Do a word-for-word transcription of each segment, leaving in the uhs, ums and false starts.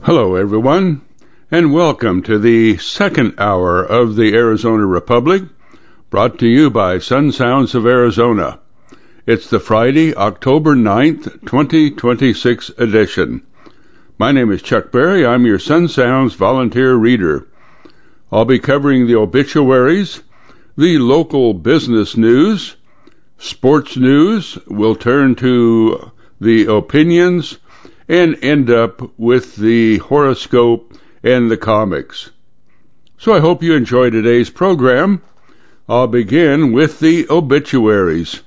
Hello, everyone, and welcome to the second hour of the Arizona Republic, brought to you by Sun Sounds of Arizona. It's the Friday, October ninth, twenty twenty-six edition. My name is Chuck Berry. I'm your Sun Sounds volunteer reader. I'll be covering the obituaries, the local business news, sports news. We'll turn to the opinions and end up with the horoscope and the comics. So I hope you enjoy today's program. I'll begin with the obituaries.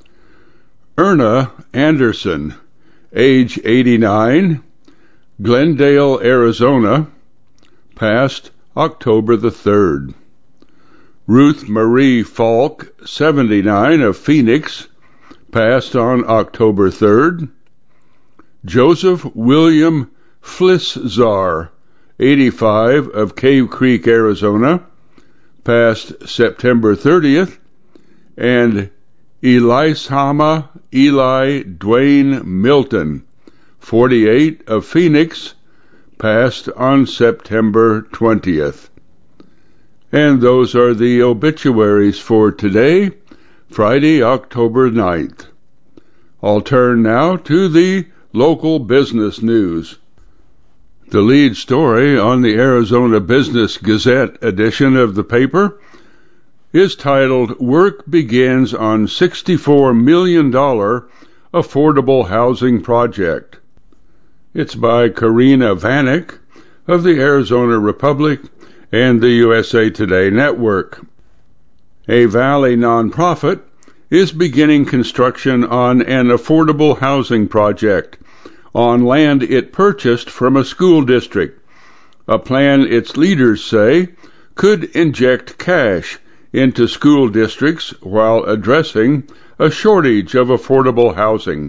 Erna Anderson, age eighty-nine, Glendale, Arizona, passed October the third. Ruth Marie Falk, seventy-nine, of Phoenix, passed on October third. Joseph William Fliszar, eighty-five, of Cave Creek, Arizona, passed September thirtieth, and Elishama Eli Dwayne Milton, forty-eight, of Phoenix, passed on September twentieth. And those are the obituaries for today, Friday, October ninth. I'll turn now to the local business news. The lead story on the Arizona Business Gazette edition of the paper is titled, "Work Begins on sixty-four million dollars Affordable Housing Project." It's by Karina Vanek of the Arizona Republic and the U S A Today Network. A Valley nonprofit is beginning construction on an affordable housing project on land it purchased from a school district, a plan its leaders say could inject cash into school districts while addressing a shortage of affordable housing.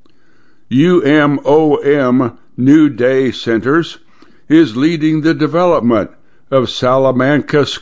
U M O M New Day Centers is leading the development of Salamanca